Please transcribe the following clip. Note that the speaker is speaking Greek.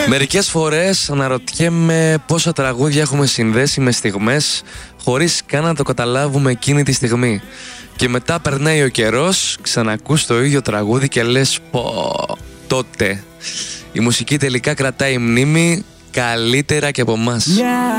Μερικές φορές αναρωτιέμαι πόσα τραγούδια έχουμε συνδέσει με στιγμές χωρίς καν να το καταλάβουμε εκείνη τη στιγμή. Και μετά περνάει ο καιρός, ξανακούς το ίδιο τραγούδι και λες πω, τότε. Η μουσική τελικά κρατάει μνήμη καλύτερα και από εμάς.